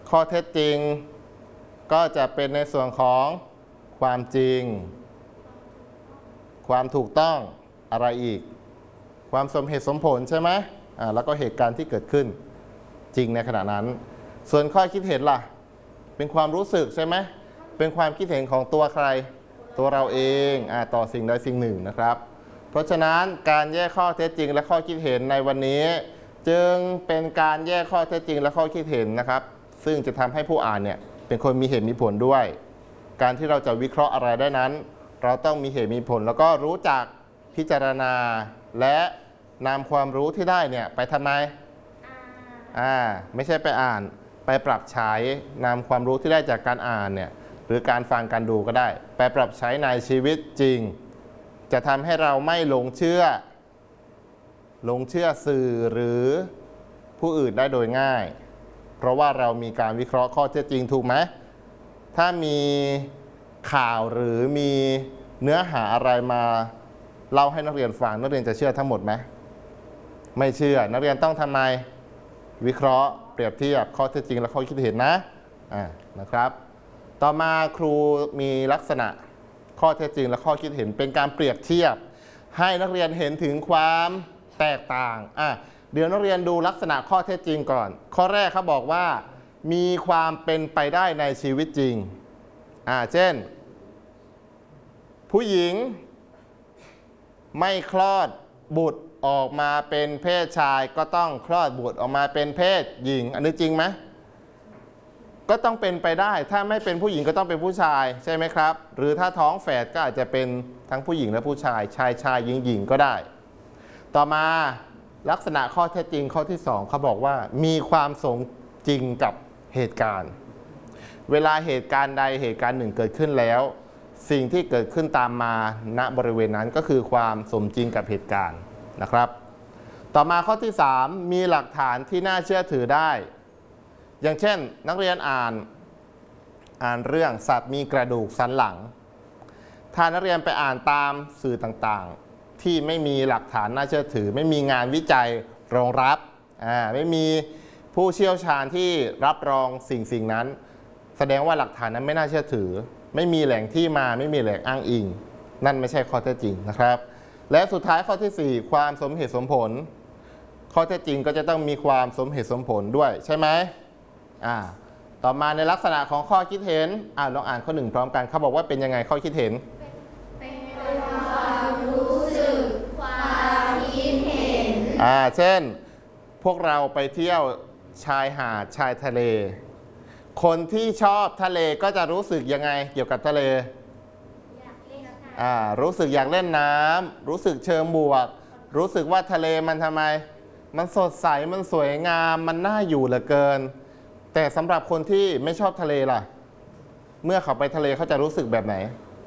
ข้อเท็จจริงก็จะเป็นในส่วนของความจริงความถูกต้องอะไรอีกความสมเหตุสมผลใช่ไหมแล้วก็เหตุการณ์ที่เกิดขึ้นจริงในขณะนั้นส่วนข้อคิดเห็นล่ะเป็นความรู้สึกใช่ไหมเป็นความคิดเห็นของตัวใครตัวเราเองต่อสิ่งใดสิ่งหนึ่งนะครับเพราะฉะนั้นการแยกข้อเท็จจริงและข้อคิดเห็นในวันนี้จึงเป็นการแยกข้อเท็จจริงและข้อคิดเห็นนะครับซึ่งจะทำให้ผู้อ่านเนี่ยเป็นคนมีเหตุมีผลด้วยการที่เราจะวิเคราะห์อะไรได้นั้นเราต้องมีเหตุมีผลแล้วก็รู้จักพิจารณาและนำความรู้ที่ได้เนี่ยไปทำไมไม่ใช่ไปอ่านไปปรับใช้นำความรู้ที่ได้จากการอ่านเนี่ยหรือการฟังการดูก็ได้ไปปรับใช้ในชีวิตจริงจะทำให้เราไม่หลงเชื่อสื่อหรือผู้อื่นได้โดยง่ายเพราะว่าเรามีการวิเคราะห์ข้อเท็จจริงถูกไหมถ้ามีข่าวหรือมีเนื้อหาอะไรมาเล่าให้นักเรียนฟังนักเรียนจะเชื่อทั้งหมดไหมไม่เชื่อนักเรียนต้องทำไมวิเคราะห์เปรียบเทียบข้อเท็จจริงและข้อคิดเห็นนะครับต่อมาครูมีลักษณะข้อเท็จจริงและข้อคิดเห็นเป็นการเปรียบเทียบให้นักเรียนเห็นถึงความแตกต่างเดี๋ยวนักเรียนดูลักษณะข้อเท็จจริงก่อนข้อแรกเขาบอกว่ามีความเป็นไปได้ในชีวิตจริงเช่นผู้หญิงไม่คลอดบุตรออกมาเป็นเพศชายก็ต้องคลอดบุตรออกมาเป็นเพศหญิงอันนี้จริงไหมก็ต้องเป็นไปได้ถ้าไม่เป็นผู้หญิงก็ต้องเป็นผู้ชายใช่ไหมครับหรือถ้าท้องแฝดก็อาจจะเป็นทั้งผู้หญิงและผู้ชายชายหญิงก็ได้ต่อมาลักษณะข้อเท็จจริงข้อที่2เขาบอกว่ามีความสมจริงกับเหตุการณ์เวลาเหตุการณ์ใดเหตุการณ์หนึ่งเกิดขึ้นแล้วสิ่งที่เกิดขึ้นตามมาณบริเวณนั้นก็คือความสมจริงกับเหตุการณ์นะครับต่อมาข้อที่3มีหลักฐานที่น่าเชื่อถือได้อย่างเช่นนักเรียนอ่านเรื่องสัตว์มีกระดูกสันหลังถ้านักเรียนไปอ่านตามสื่อต่างๆที่ไม่มีหลักฐานน่าเชื่อถือไม่มีงานวิจัยรองรับไม่มีผู้เชี่ยวชาญที่รับรองสิ่งนั้นแสดงว่าหลักฐานนั้นไม่น่าเชื่อถือไม่มีแหล่งที่มาไม่มีแหล่งอ้างอิงนั่นไม่ใช่ข้อเท็จจริงนะครับและสุดท้ายข้อที่4ความสมเหตุสมผลข้อเท็จจริงก็จะต้องมีความสมเหตุสมผลด้วยใช่ไหมต่อมาในลักษณะของข้อคิดเห็นลองอ่านข้อ1พร้อมกันเขาบอกว่าเป็นยังไงข้อคิดเห็นเป็นความรู้สึกความคิดเห็นเช่นพวกเราไปเที่ยวชายหาดชายทะเลคนที่ชอบทะเลก็จะรู้สึกยังไงเกี่ยวกับทะเลรู้สึกอยากเล่นน้ำรู้สึกเชิงบวกรู้สึกว่าทะเลมันทำไมมันสดใสมันสวยงามมันน่าอยู่เหลือเกินแต่สำหรับคนที่ไม่ชอบทะเลล่ะเมื่อเขาไปทะเลเขาจะรู้สึกแบบไหน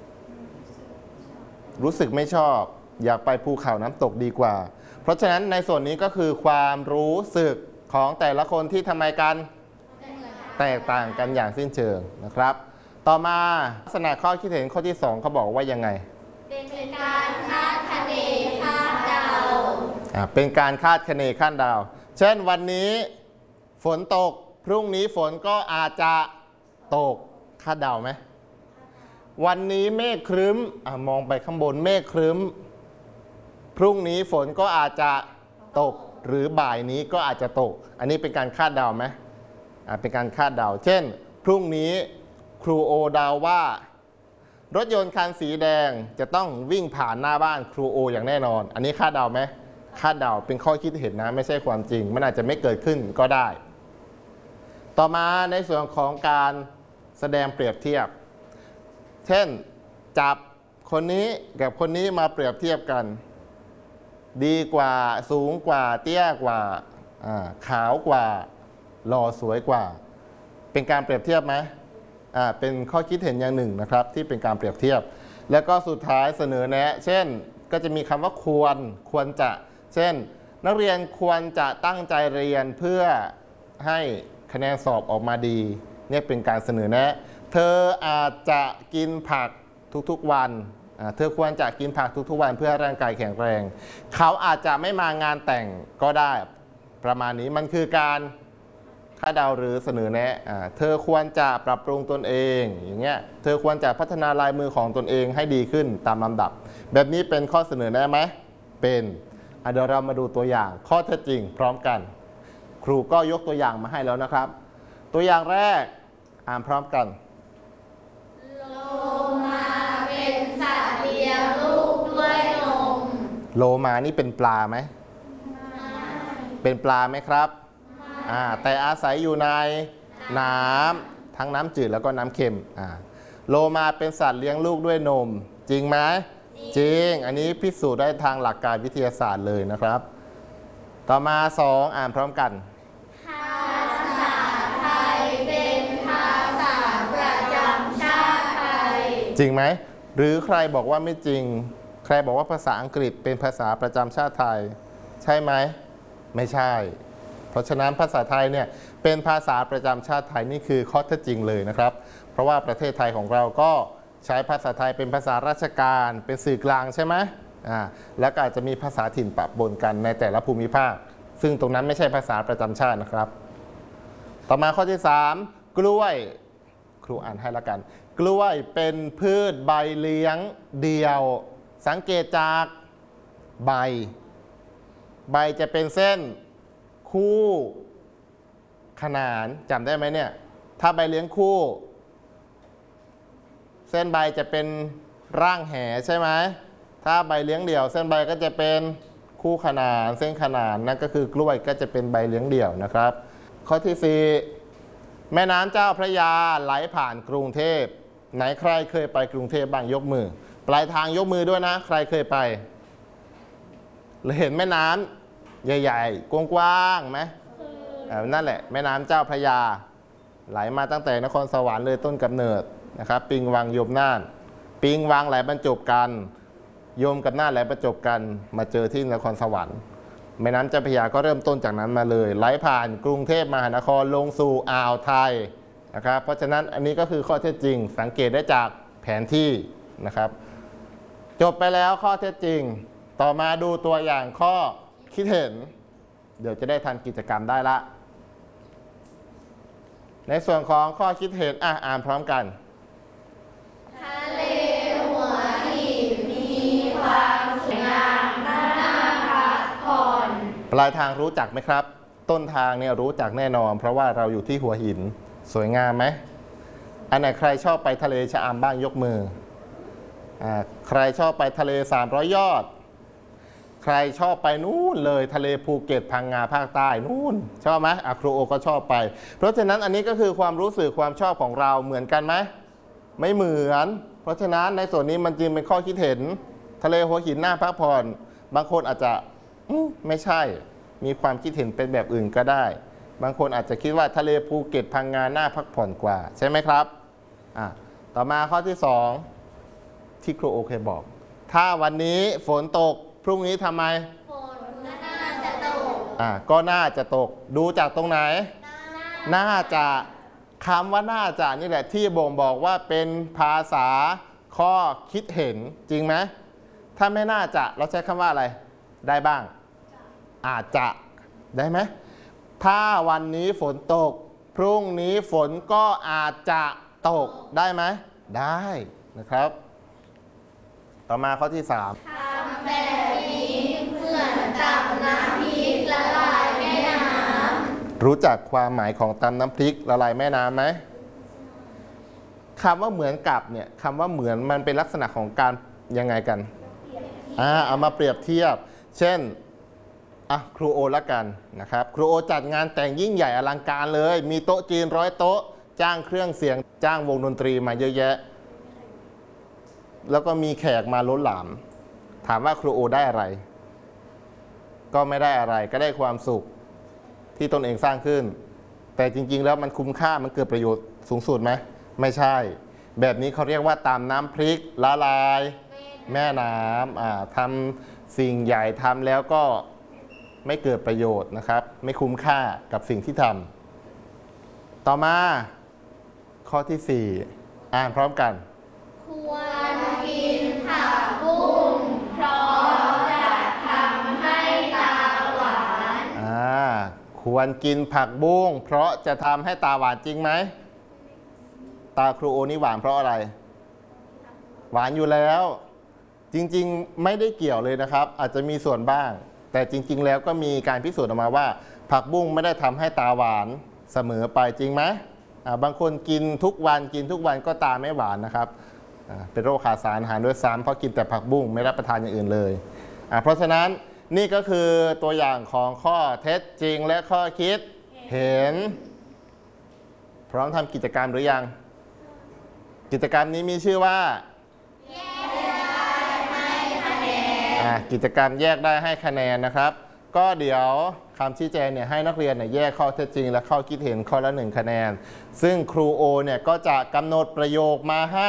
รู้สึกไม่ชอบอยากไปภูเขาน้ำตกดีกว่าเพราะฉะนั้นในส่วนนี้ก็คือความรู้สึกของแต่ละคนที่ทำไมกันแตกต่างกันอย่างสิ้นเชิงนะครับต่อมาลักษณะข้อคิดเห็นข้อที่2เขาบอกว่ายังไงเป็นการคาดคะเนคาดเดาเป็นการคาดคะเนคาดเดาเช่นวันนี้ฝนตกพรุ่งนี้ฝนก็อาจจะตกคาดเดาไหมวันนี้เมฆครึ้มมองไปข้างบนเมฆครึ้มพรุ่งนี้ฝนก็อาจจะตกหรือบ่ายนี้ก็อาจจะตกอันนี้เป็นการคาดเดาไหมเป็นการคาดเดาเช่นพรุ่งนี้ครูโอเดาว่ารถยนต์คันสีแดงจะต้องวิ่งผ่านหน้าบ้านครูโออย่างแน่นอนอันนี้คาดเดาไหมคาดเดาเป็นข้อคิดเห็นนะไม่ใช่ความจริงมันอาจจะไม่เกิดขึ้นก็ได้ต่อมาในส่วนของการแสดงเปรียบเทียบเช่นจับคนนี้กับคนนี้มาเปรียบเทียบกันดีกว่าสูงกว่าเตี้ยกว่าขาวกว่าหล่อสวยกว่าเป็นการเปรียบเทียบไหมเป็นข้อคิดเห็นอย่างหนึ่งนะครับที่เป็นการเปรียบเทียบแล้วก็สุดท้ายเสนอแนะเช่นก็จะมีคำว่าควรจะเช่นนักเรียนควรจะตั้งใจเรียนเพื่อให้คะแนนสอบออกมาดีเนี่ยเป็นการเสนอแนะเธออาจจะกินผักทุกๆวันเธอควรจะกินผักทุกๆวันเพื่อร่างกายแข็งแรงเขาอาจจะไม่มางานแต่งก็ได้ประมาณนี้มันคือการคาดเดาหรือเสนอแนะเธอควรจะปรับปรุงตนเองอย่างเงี้ยเธอควรจะพัฒนาลายมือของตนเองให้ดีขึ้นตามลำดับแบบนี้เป็นข้อเสนอแนะไหมเป็นเดี๋ยวเรามาดูตัวอย่างข้อเท็จจริงพร้อมกันครูก็ยกตัวอย่างมาให้แล้วนะครับตัวอย่างแรกอ่านพร้อมกันโลมาเป็นสัตว์เลี้ยงลูกด้วยนมโลมานี่เป็นปลาไหมเป็นปลาไหมครับแต่อาศัยอยู่ในน้ำทั้งน้ำจืดแล้วก็น้ำเค็มโลมาเป็นสัตว์เลี้ยงลูกด้วยนมจริงไหมจริงอันนี้พิสูจน์ได้ทางหลักการวิทยาศาสตร์เลยนะครับต่อมา2อ่านพร้อมกันภาษาไทยเป็นภาษาประจำชาติไทยจริงไหมหรือใครบอกว่าไม่จริงใครบอกว่าภาษาอังกฤษเป็นภาษาประจำชาติไทยใช่ไหมไม่ใช่เพราะฉะนั้นภาษาไทยเนี่ยเป็นภาษาประจำชาติไทยนี่คือข้อเท็จจริงเลยนะครับเพราะว่าประเทศไทยของเราก็ใช้ภาษาไทยเป็นภาษาราชการเป็นสื่อกลางใช่ไหมแล้วก็อาจจะมีภาษาถิ่นปะปนกันในแต่ละภูมิภาคซึ่งตรงนั้นไม่ใช่ภาษาประจำชาตินะครับต่อมาข้อที่3กล้วยครูอ่านให้ละกันกล้วยเป็นพืชใบเลี้ยงเดี่ยวสังเกตจากใบจะเป็นเส้นคู่ขนานจำได้ไหมเนี่ยถ้าใบเลี้ยงคู่เส้นใบจะเป็นร่างแหใช่ไหมถ้าใบเลี้ยงเดี่ยวเส้นใบก็จะเป็นคู่ขนานเส้นขนานนั่นก็คือกล้วยก็จะเป็นใบเลี้ยงเดี่ยวนะครับข้อที่4แม่น้ำเจ้าพระยาไหลผ่านกรุงเทพไหนใครเคยไปกรุงเทพบ้างยกมือปลายทางยกมือด้วยนะใครเคยไปเห็นแม่น้ำใหญ่ๆกว้างๆไหมนั่นแหละแม่น้ำเจ้าพระยาไหลมาตั้งแต่นครสวรรค์เลยต้นกำเนิดนะครับปิงวังยมน่านปิงวังไหลบรรจบกันยมกับน่านไหลบรรจบกันมาเจอที่นครสวรรค์แม่น้ำเจ้าพระยาก็เริ่มต้นจากนั้นมาเลยไหลผ่านกรุงเทพมหานครลงสู่อ่าวไทยนะครับเพราะฉะนั้นอันนี้ก็คือข้อเท็จจริงสังเกตได้จากแผนที่นะครับจบไปแล้วข้อเท็จจริงต่อมาดูตัวอย่างข้อคิดเห็นเดี๋ยวจะได้ทันกิจกรรมได้ละในส่วนของข้อคิดเห็นอ่านพร้อมกันทะเลหัวหินมีความสวยงามน่าพักผ่อนปลายทางรู้จักไหมครับต้นทางเนี่ยรู้จักแน่นอนเพราะว่าเราอยู่ที่หัวหินสวยงามไหมอันไหนใครชอบไปทะเลชะอำบ้างยกมือใครชอบไปทะเล300 ยอดใครชอบไปนู่นเลยทะเลภูเก็ตพังงาภาคใต้นู่นชอบไหมครูโอก็ชอบไปเพราะฉะนั้นอันนี้ก็คือความรู้สึกความชอบของเราเหมือนกันไหมไม่เหมือนเพราะฉะนั้นในส่วนนี้มันจึงเป็นข้อคิดเห็นทะเลหัวหินน่าพักผ่อนบางคนอาจจะไม่ใช่มีความคิดเห็นเป็นแบบอื่นก็ได้บางคนอาจจะคิดว่าทะเลภูเก็ตพังงาน่าพักผ่อนกว่าใช่ไหมครับต่อมาข้อที่2ที่ครูโอเคบอกถ้าวันนี้ฝนตกพรุ่งนี้ทำไมฝนน่าจะตกก็น่าจะตกดูจากตรงไหนน่าจะคำว่าน่าจะนี่แหละที่บ่งบอกว่าเป็นภาษาข้อคิดเห็นจริงไหมถ้าไม่น่าจะเราใช้คำว่าอะไรได้บ้างอาจจะได้ไหมถ้าวันนี้ฝนตกพรุ่งนี้ฝนก็อาจจะตกได้ไหมได้นะครับต่อมาข้อที่3 ทำแบบนี้เหมือนตำน้ำพริกละลายแม่น้ำรู้จักความหมายของตำน้ำพริกละลายแม่น้ำไหมคำว่าเหมือนกับเนี่ยคำว่าเหมือนมันเป็นลักษณะของการยังไงกันเอามาเปรียบเทียบเช่นครูโอละกันนะครับครูโอจัดงานแต่งยิ่งใหญ่อลังการเลยมีโต๊ะจีน100 โต๊ะจ้างเครื่องเสียงจ้างวงดนตรีมาเยอะแยะแล้วก็มีแขกมาล้นหลามถามว่าครูโอได้อะไรก็ไม่ได้อะไรก็ได้ความสุขที่ตนเองสร้างขึ้นแต่จริงๆแล้วมันคุ้มค่ามันเกิดประโยชน์สูงสุดไหมไม่ใช่แบบนี้เขาเรียกว่าตำน้ำพริกละลายแม่น้ำทำสิ่งใหญ่ทำแล้วก็ไม่เกิดประโยชน์นะครับไม่คุ้มค่ากับสิ่งที่ทำต่อมาข้อที่4อ่านพร้อมกันควรกินผักบุ้งเพราะจะทำให้ตาหวานคควรกินผักบุ้งเพราะจะทำให้ตาหวานจริงไหมตาครูโอนี่หวานเพราะอะไรหวานอยู่แล้วจริงๆไม่ได้เกี่ยวเลยนะครับอาจจะมีส่วนบ้างแต่จริงๆแล้วก็มีการพิสูจน์ออกมาว่าผักบุ้งไม่ได้ทำให้ตาหวานเสมอไปจริงไหมบางคนกินทุกวันก็ตาไม่หวานนะครับเป็นโรคขาดสารอาหารด้วยซ้ำเพราะกินแต่ผักบุ้งไม่รับประทานอย่างอื่นเลยเพราะฉะนั้นนี่ก็คือตัวอย่างของข้อเท็จจริงและข้อคิดเห็นพร้อมทำกิจกรรมหรือยังกิจกรรมนี้มีชื่อว่าแยกได้ให้คะแนนกิจกรรมแยกได้ให้คะแนนนะครับก็เดี๋ยวคำชี้แจงเนี่ยให้นักเรียนเนี่ยแยกข้อเท็จจริงและข้อคิดเห็นข้อละ1คะแนนซึ่งครูโอเนี่ยก็จะกำหนดประโยคมาให้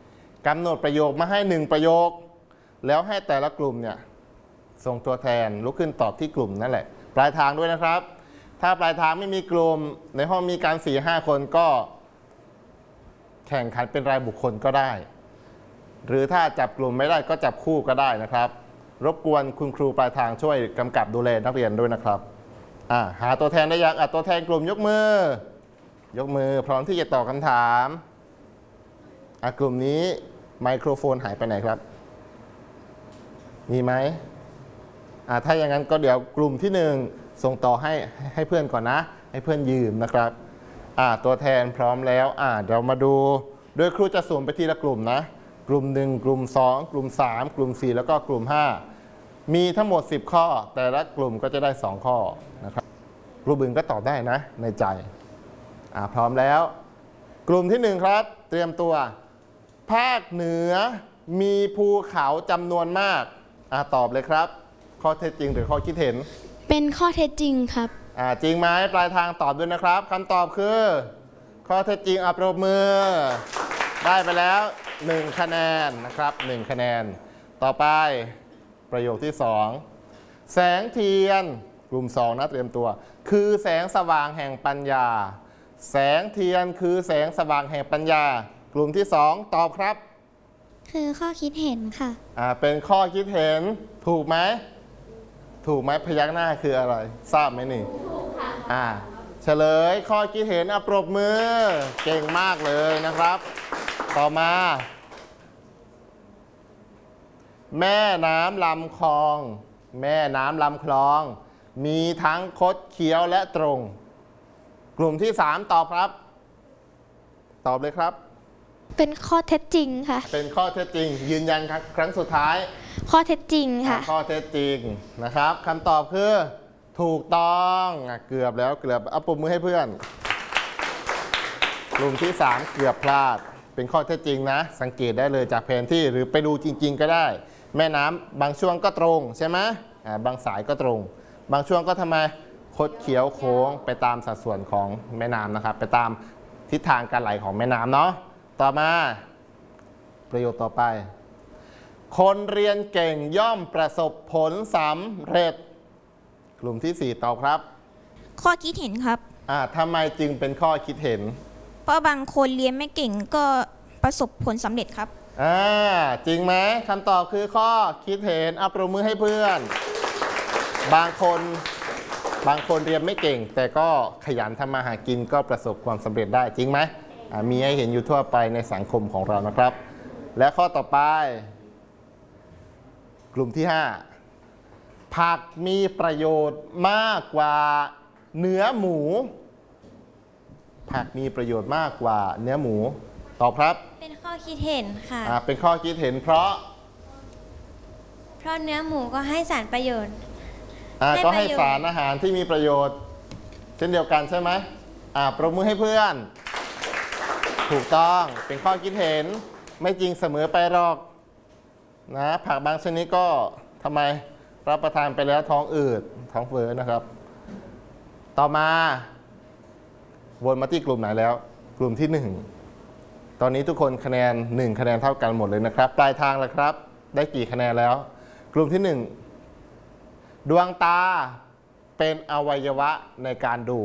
1ประโยคแล้วให้แต่ละกลุ่มเนี่ยส่งตัวแทนลุกขึ้นตอบที่กลุ่มนั่นแหละปลายทางด้วยนะครับถ้าปลายทางไม่มีกลุ่มในห้องมีการ 4-5 คนก็แข่งขันเป็นรายบุคคลก็ได้หรือถ้าจับกลุ่มไม่ได้ก็จับคู่ก็ได้นะครับรบกวนคุณครูปลายทางช่วยกำกับดูแลนักเรียนด้วยนะครับหาตัวแทนได้ยังตัวแทนกลุ่มยกมือพร้อมที่จะตอบคำถามกลุ่มนี้ไมโครโฟนหายไปไหนครับมีไหมถ้าอย่างนั้นก็เดี๋ยวกลุ่มที่1ส่งต่อให้เพื่อนก่อนนะให้เพื่อนยืมนะครับตัวแทนพร้อมแล้วเดี๋ยวมาดูโดยครูจะสุ่มไปทีละกลุ่มนะกลุ่ม1กลุ่ม2กลุ่ม3กลุ่ม4แล้วก็กลุ่ม5มีทั้งหมด10ข้อแต่ละกลุ่มก็จะได้2ข้อนะครับกลุ่มอื่นก็ตอบได้นะในใจพร้อมแล้วกลุ่มที่1ครับเตรียมตัวภาคเหนือมีภูเขาจำนวนมากตอบเลยครับข้อเท็จจริงหรือข้อคิดเห็นเป็นข้อเท็จจริงครับจริงไหมปลายทางตอบด้วยนะครับคำตอบคือข้อเท็จจริงปรบมือได้ไปแล้ว1คะแนนนะครับ1คะแนนต่อไปประโยคที่2แสงเทียนกลุ่ม2นะเตรียมตัวคือแสงสว่างแห่งปัญญาแสงเทียนคือแสงสว่างแห่งปัญญากลุ่มที่2ตอบครับคือข้อคิดเห็นค่ะเป็นข้อคิดเห็นถูกไหมพยักหน้าคืออะไรทราบไหมนี่ถูกค่ะเฉลยข้อคิดเห็นปรบมือเก่งมากเลยนะครับต่อมาแม่น้ำลำคลองมีทั้งคดเคี้ยวและตรงกลุ่มที่3ตอบครับตอบเลยครับเป็นข้อเท็จจริงค่ะเป็นข้อเท็จจริงยืนยันครั้งสุดท้ายข้อเท็จจริงค่ะข้อเท็จจริงนะครับคำตอบคือถูกต้องเกือบเอาปรบมือให้เพื่อนกลุ่มที่3เกือบพลาดเป็นข้อเท็จจริงนะสังเกตได้เลยจากแผนที่หรือไปดูจริงๆก็ได้แม่น้ำบางช่วงก็ตรงใช่ไหมบางสายก็ตรงบางช่วงก็ทำไมคดเคี้ยวโค้งไปตามสัดส่วนของแม่น้ำนะครับไปตามทิศทางการไหลของแม่น้ำเนาะต่อมาประโยคต่อไปคนเรียนเก่งย่อมประสบผลสำเร็จกลุ่มที่4ตอบครับข้อคิดเห็นครับทำไมจึงเป็นข้อคิดเห็นเพราะบางคนเรียนไม่เก่งก็ประสบผลสำเร็จครับจริงไหมคำตอบคือข้อคิดเห็นปรบมือให้เพื่อนบางคนเรียนไม่เก่งแต่ก็ขยันทำมาหากินก็ประสบความสำเร็จได้จริงไหมมีให้เห็นอยู่ทั่วไปในสังคมของเรานะครับและข้อต่อไปกลุ่มที่5ผักมีประโยชน์มากกว่าเนื้อหมูผักมีประโยชน์มากกว่าเนื้อหมูตอบครับเป็นข้อคิดเห็นค่ะเป็นข้อคิดเห็นเพราะเนื้อหมูก็ให้สารประโยชน์ก็ให้สารอาหารที่มีประโยชน์เช่นเดียวกันใช่ไหมปรบมือให้เพื่อนถูกต้องเป็นข้อคิดเห็นไม่จริงเสมอไปหรอกนะผักบางชนิดก็ทำไมรับประทานไปแล้วท้องอืดท้องเฟ้อนะครับต่อมาวนมาที่กลุ่มไหนแล้วกลุ่มที่1ตอนนี้ทุกคนคะแนน1คะแนนเท่ากันหมดเลยนะครับปลายทางแล้วครับได้กี่คะแนนแล้วกลุ่มที่1ดวงตาเป็นอวัยวะในการดู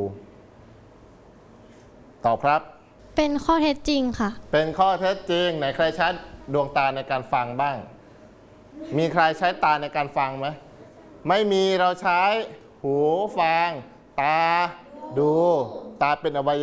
ตอบครับเป็นข้อเท็จจริงค่ะเป็นข้อเท็จจริงไหนใครใช้ดวงตาในการฟังบ้างมีใครใช้ตาในการฟังไหมไม่มีเราใช้หูฟังตาดู ตาเป็นอวัยวะ